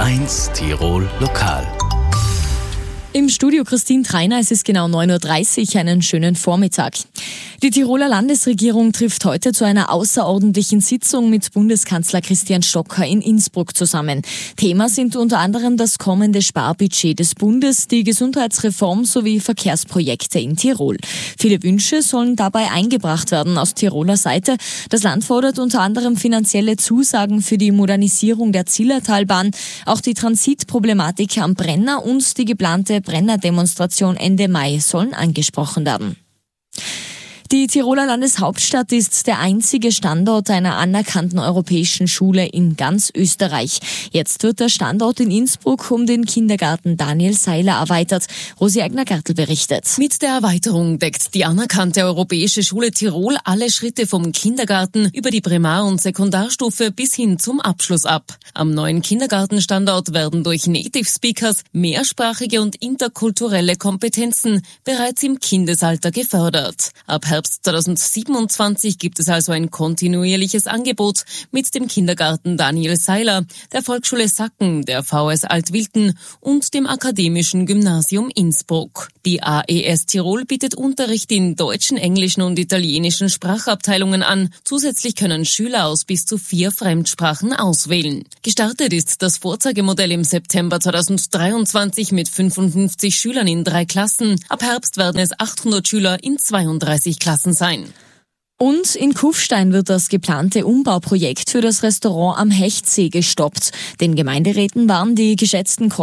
1 Tirol Lokal. Im Studio Christine Treiner, es ist genau 9.30 Uhr, einen schönen Vormittag. Die Tiroler Landesregierung trifft heute zu einer außerordentlichen Sitzung mit Bundeskanzler Christian Stocker in Innsbruck zusammen. Thema sind unter anderem das kommende Sparbudget des Bundes, die Gesundheitsreform sowie Verkehrsprojekte in Tirol. Viele Wünsche sollen dabei eingebracht werden aus Tiroler Seite. Das Land fordert unter anderem finanzielle Zusagen für die Modernisierung der Zillertalbahn, auch die Transitproblematik am Brenner und die geplante Brenner-Demonstration Ende Mai sollen angesprochen werden. Die Tiroler Landeshauptstadt ist der einzige Standort einer anerkannten europäischen Schule in ganz Österreich. Jetzt wird der Standort in Innsbruck um den Kindergarten Daniel Seiler erweitert. Rosi Eigner-Gartl berichtet. Mit der Erweiterung deckt die anerkannte Europäische Schule Tirol alle Schritte vom Kindergarten über die Primar- und Sekundarstufe bis hin zum Abschluss ab. Am neuen Kindergartenstandort werden durch Native Speakers mehrsprachige und interkulturelle Kompetenzen bereits im Kindesalter gefördert. Ab Herbst 2027 gibt es also ein kontinuierliches Angebot mit dem Kindergarten Daniel Seiler, der Volksschule Sacken, der VS Altwilten und dem Akademischen Gymnasium Innsbruck. Die AES Tirol bietet Unterricht in deutschen, englischen und italienischen Sprachabteilungen an. Zusätzlich können Schüler aus bis zu 4 Fremdsprachen auswählen. Gestartet ist das Vorzeigemodell im September 2023 mit 55 Schülern in 3 Klassen. Ab Herbst werden es 800 Schüler in 32 Klassen sein. Und in Kufstein wird das geplante Umbauprojekt für das Restaurant am Hechtsee gestoppt. Den Gemeinderäten waren die geschätzten Kosten